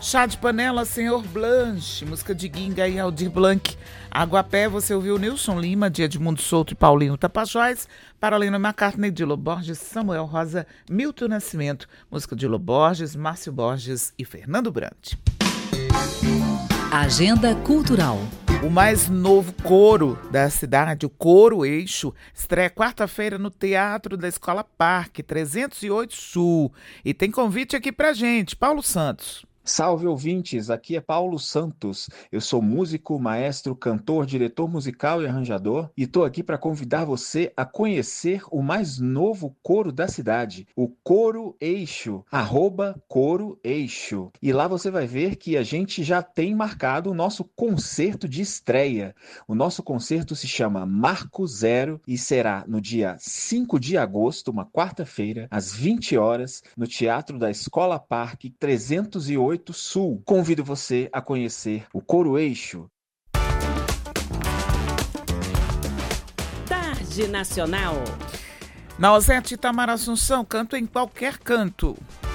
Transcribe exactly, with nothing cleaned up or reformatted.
Chá de Panela, Senhor Blanche, música de Ginga e Aldir Blanc. Aguapé, você ouviu Nilson Lima, de Edmundo Souto e Paulinho Tapajós. Paralelo McCartney, Dilo Borges, Samuel Rosa, Milton Nascimento, música de Dilo Borges, Márcio Borges e Fernando Brant. Agenda Cultural. O mais novo coro da cidade, o Coro Eixo, estreia quarta-feira no Teatro da Escola Parque, trezentos e oito Sul. E tem convite aqui pra gente, Paulo Santos. Salve ouvintes, aqui é Paulo Santos. Eu sou músico, maestro, cantor, diretor musical e arranjador e estou aqui para convidar você a conhecer o mais novo coro da cidade, o Coro Eixo, arroba Coro Eixo. E lá você vai ver que a gente já tem marcado o nosso concerto de estreia. O nosso concerto se chama Marco Zero e será no dia cinco de agosto, uma quarta-feira, às vinte horas, no Teatro da Escola Parque, trezentos e oito Sul. Convido você a conhecer o Coro Eixo. Tarde Nacional. Na Osete Itamar Assunção, canto em qualquer canto.